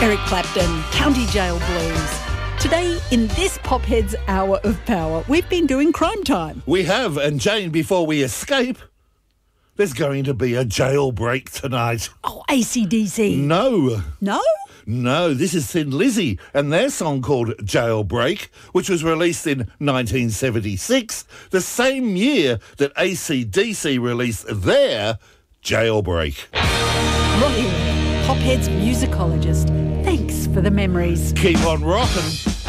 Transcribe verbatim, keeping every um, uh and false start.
Eric Clapton, County Jail Blues. Today, in this Popheads Hour of Power, we've been doing Crime Time. We have, and Jane, before we escape, there's going to be a jailbreak tonight. Oh, A C D C. No. No? No, this is Thin Lizzy and their song called Jailbreak, which was released in nineteen seventy-six, the same year that A C D C released their Jailbreak. Roy, Popheads musicologist. Thanks for the memories. Keep on rocking.